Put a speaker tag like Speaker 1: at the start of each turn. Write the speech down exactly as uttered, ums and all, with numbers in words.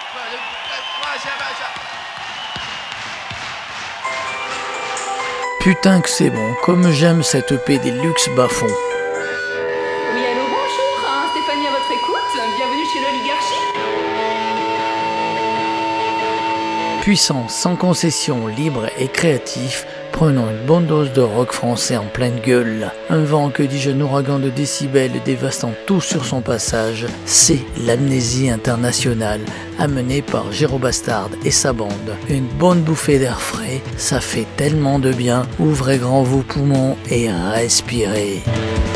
Speaker 1: Putain que c'est bon, comme j'aime cette E P des Luxe Bas-Fond.
Speaker 2: Oui, allô, bonjour, hein, Stéphanie à votre écoute, bienvenue chez l'oligarchie.
Speaker 1: Puissant, sans concession, libre et créatif, prenons une bonne dose de rock français en pleine gueule. Un vent, que dis-je, un ouragan de décibels dévastant tout sur son passage, c'est l'amnésie internationale, amenée par Géraud Bastard et sa bande. Une bonne bouffée d'air frais, ça fait tellement de bien, ouvrez grand vos poumons et respirez.